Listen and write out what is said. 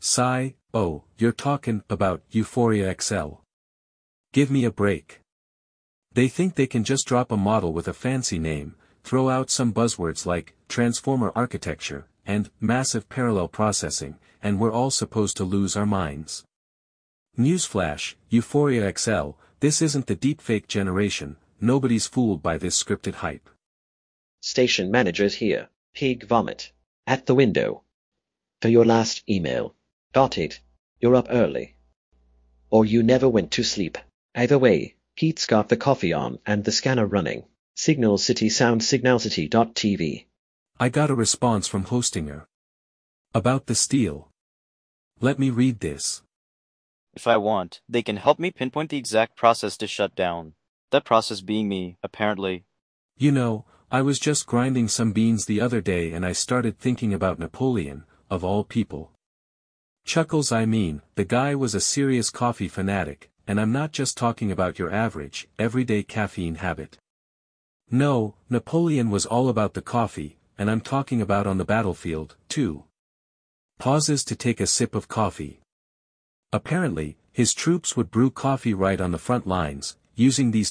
Sigh, oh, you're talking about Euphoria XL. Give me a break. They think they can just drop a model with a fancy name, throw out some buzzwords like transformer architecture and massive parallel processing, and we're all supposed to lose our minds. Newsflash, Euphoria XL, this isn't the deepfake generation, nobody's fooled by this scripted hype. Station managers here. Pig vomit. At the window. For your last email. Got it. You're up early. Or you never went to sleep. Either way, Pete's got the coffee on and the scanner running. Signal City Sound signalcity.tv. I got a response from Hostinger. About the steal. Let me read this. If I want, they can help me pinpoint the exact process to shut down. That process being me, apparently. You know, I was just grinding some beans the other day and I started thinking about Napoleon, of all people. Chuckles, I mean, the guy was a serious coffee fanatic, and I'm not just talking about your average, everyday caffeine habit. No, Napoleon was all about the coffee, and I'm talking about on the battlefield, too. Pauses to take a sip of coffee. Apparently, his troops would brew coffee right on the front lines, using these